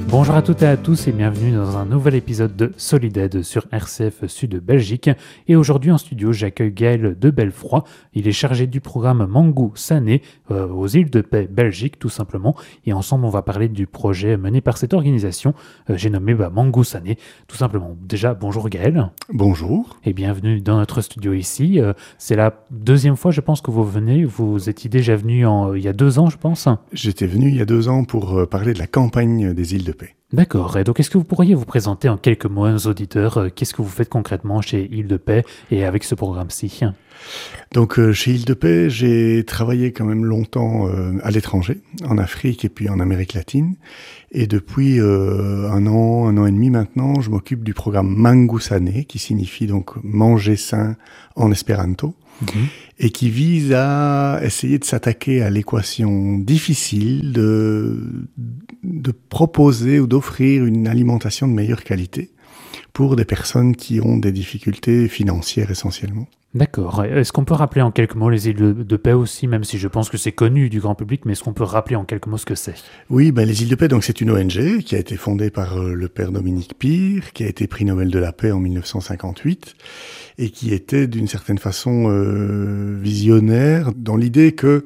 Bonjour à toutes et à tous et bienvenue dans un nouvel épisode de Solid sur RCF Sud Belgique. Et aujourd'hui en studio, j'accueille Gaël de Belfroy. Il est chargé du programme Mangou Sané aux îles de Paix Belgique tout simplement. Et ensemble, on va parler du projet mené par cette organisation. J'ai nommé Mangou Sané tout simplement. Déjà, bonjour Gaël. Bonjour. Et bienvenue dans notre studio ici. C'est la deuxième fois, je pense, que vous venez. Vous étiez déjà venu il y a 2 ans, je pense. J'étais venu il y a 2 ans pour parler de la campagne des îles de Paix. D'accord. Et donc, est-ce que vous pourriez vous présenter en quelques mots aux auditeurs qu'est-ce que vous faites concrètement chez Île de Paix et avec ce programme-ci? Donc, chez Île de Paix, j'ai travaillé quand même longtemps à l'étranger, en Afrique et puis en Amérique latine. Et depuis 1 an et demi maintenant, je m'occupe du programme Mangou Sané, qui signifie donc manger sain en espéranto. Et qui vise à essayer de s'attaquer à l'équation difficile de proposer ou d'offrir une alimentation de meilleure qualité pour des personnes qui ont des difficultés financières essentiellement. D'accord. Est-ce qu'on peut rappeler en quelques mots les îles de Paix aussi, même si je pense que c'est connu du grand public, mais est-ce qu'on peut rappeler en quelques mots ce que c'est? Oui, les îles de Paix, donc c'est une ONG qui a été fondée par le père Dominique Pire, qui a été prix Nobel de la paix en 1958 et qui était d'une certaine façon visionnaire dans l'idée que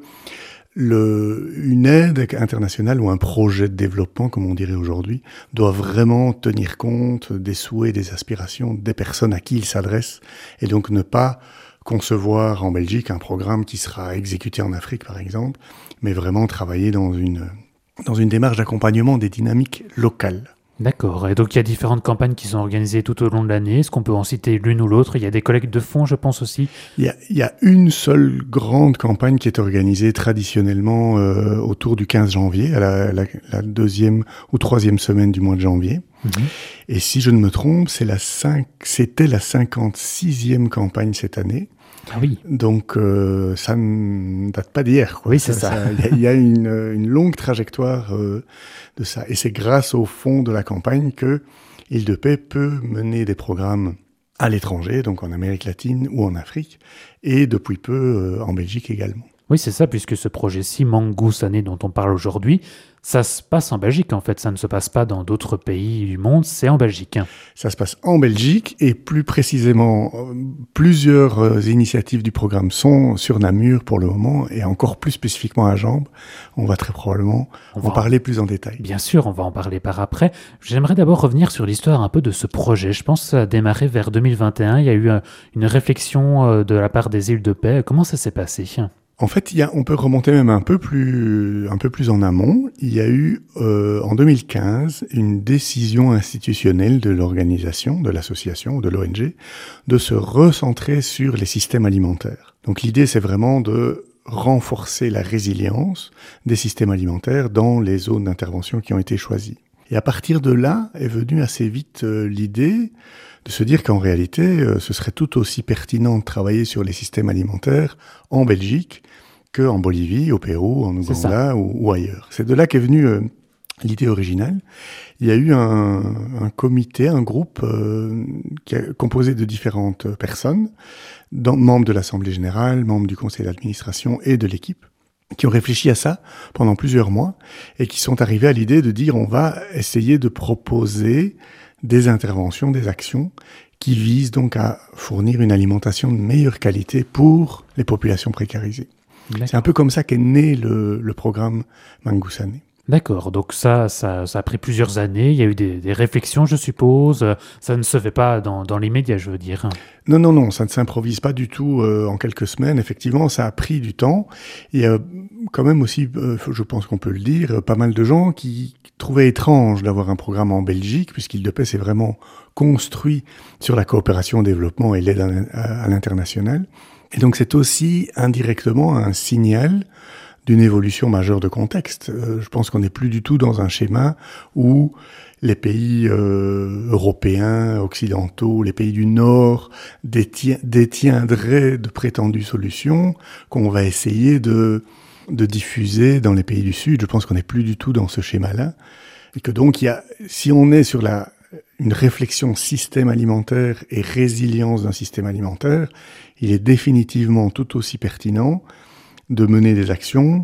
une aide internationale ou un projet de développement, comme on dirait aujourd'hui, doit vraiment tenir compte des souhaits et des aspirations des personnes à qui il s'adresse, et donc ne pas concevoir en Belgique un programme qui sera exécuté en Afrique, par exemple, mais vraiment travailler dans une démarche d'accompagnement des dynamiques locales. D'accord. Et donc, il y a différentes campagnes qui sont organisées tout au long de l'année. Est-ce qu'on peut en citer l'une ou l'autre? Il y a des collectes de fonds, je pense aussi. Il y a une seule grande campagne qui est organisée traditionnellement autour du 15 janvier, à la 2e ou 3e semaine du mois de janvier. Et si je ne me trompe, c'était la 56e campagne cette année. Ah oui. Donc, ça ne date pas d'hier, quoi. Oui, c'est ça. Il y a une longue trajectoire de ça. Et c'est grâce au fond de la campagne que Île de Paix peut mener des programmes à l'étranger, donc en Amérique latine ou en Afrique, et depuis peu en Belgique également. Oui, c'est ça, puisque ce projet-ci, Mangou Sané, dont on parle aujourd'hui, ça se passe en Belgique, en fait. Ça ne se passe pas dans d'autres pays du monde, c'est en Belgique. Ça se passe en Belgique, et plus précisément, plusieurs initiatives du programme sont sur Namur pour le moment, et encore plus spécifiquement à Jambes. On va très probablement en parler plus en détail. Bien sûr, on va en parler par après. J'aimerais d'abord revenir sur l'histoire un peu de ce projet. Je pense que ça a démarré vers 2021. Il y a eu une réflexion de la part des îles de Paix. Comment ça s'est passé ? En fait, on peut remonter même un peu plus en amont. Il y a eu en 2015 une décision institutionnelle de l'organisation, de l'association ou de l'ONG, de se recentrer sur les systèmes alimentaires. Donc l'idée, c'est vraiment de renforcer la résilience des systèmes alimentaires dans les zones d'intervention qui ont été choisies. Et à partir de là est venue assez vite l'idée de se dire qu'en réalité, ce serait tout aussi pertinent de travailler sur les systèmes alimentaires en Belgique qu'en Bolivie, au Pérou, en Ouganda ou ailleurs. C'est de là qu'est venue l'idée originale. Il y a eu un comité, un groupe qui est composé de différentes personnes, membres de l'Assemblée générale, membres du conseil d'administration et de l'équipe, qui ont réfléchi à ça pendant plusieurs mois et qui sont arrivés à l'idée de dire on va essayer de proposer des interventions, des actions qui visent donc à fournir une alimentation de meilleure qualité pour les populations précarisées. D'accord. C'est un peu comme ça qu'est né le programme Mangou Sané. D'accord, donc ça a pris plusieurs années, il y a eu des réflexions, je suppose, ça ne se fait pas dans l'immédiat, je veux dire. Non, ça ne s'improvise pas du tout en quelques semaines, effectivement, ça a pris du temps. Il y a quand même aussi, je pense qu'on peut le dire, pas mal de gens qui trouvaient étrange d'avoir un programme en Belgique, puisqu'Île de Paix s'est vraiment construit sur la coopération au développement et l'aide à l'international. Et donc c'est aussi indirectement un signal d'une évolution majeure de contexte. Je pense qu'on n'est plus du tout dans un schéma où les pays européens, occidentaux, les pays du Nord détiendraient de prétendues solutions qu'on va essayer de diffuser dans les pays du Sud. Je pense qu'on n'est plus du tout dans ce schéma-là. Et que donc, si on est sur une réflexion système alimentaire et résilience d'un système alimentaire, il est définitivement tout aussi pertinent de mener des actions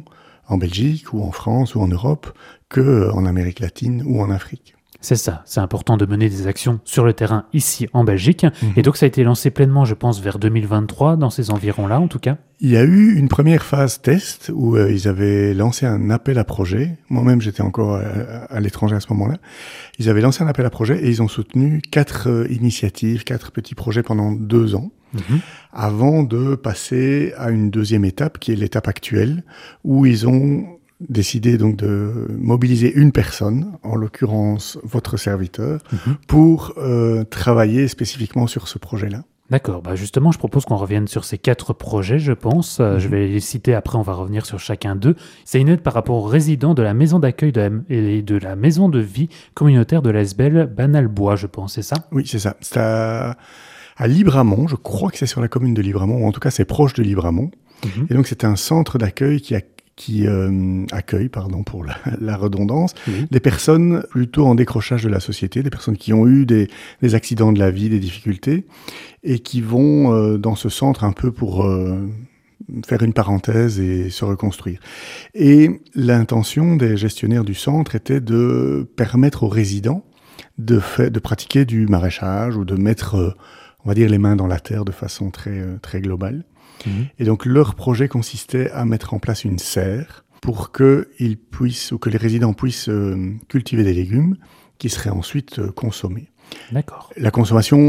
en Belgique ou en France ou en Europe qu'en Amérique latine ou en Afrique. C'est ça, c'est important de mener des actions sur le terrain ici en Belgique. Et donc ça a été lancé pleinement, je pense, vers 2023, dans ces environs-là en tout cas. Il y a eu une première phase test où ils avaient lancé un appel à projet. Moi-même, j'étais encore à l'étranger à ce moment-là. Ils avaient lancé un appel à projet et ils ont soutenu 4 initiatives, 4 petits projets pendant 2 ans, avant de passer à une deuxième étape, qui est l'étape actuelle, où ils ont décidé donc de mobiliser une personne, en l'occurrence votre serviteur, pour travailler spécifiquement sur ce projet-là. D'accord, justement, je propose qu'on revienne sur ces 4 projets, je pense. Je vais les citer, après on va revenir sur chacun d'eux. C'est une aide par rapport aux résidents de la maison d'accueil et de la maison de vie communautaire de l'Esbel Banalbois, je pense, c'est ça? Oui, c'est ça. C'est à Libramont, je crois que c'est sur la commune de Libramont, ou en tout cas c'est proche de Libramont. Et donc c'est un centre d'accueil qui accueille, pour la redondance, des personnes plutôt en décrochage de la société, des personnes qui ont eu des accidents de la vie, des difficultés, et qui vont dans ce centre un peu pour faire une parenthèse et se reconstruire. Et l'intention des gestionnaires du centre était de permettre aux résidents de pratiquer du maraîchage ou de mettre, on va dire, les mains dans la terre de façon très, très globale. Et donc, leur projet consistait à mettre en place une serre pour qu'ils puissent, ou que les résidents puissent cultiver des légumes qui seraient ensuite consommés. D'accord. La consommation